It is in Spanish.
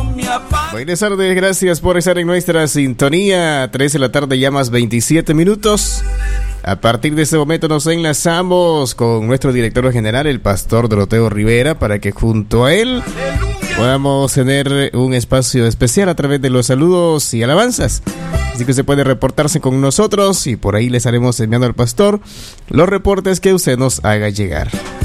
Buenas tardes, gracias por estar en nuestra sintonía. 3 de la tarde, ya más 27 minutos. A partir de este momento nos enlazamos con nuestro director general, el pastor Doroteo Rivera, para que junto a él podamos tener un espacio especial a través de los saludos y alabanzas. Así que usted puede reportarse con nosotros y por ahí les estaremos enviando al pastor los reportes que usted nos haga llegar.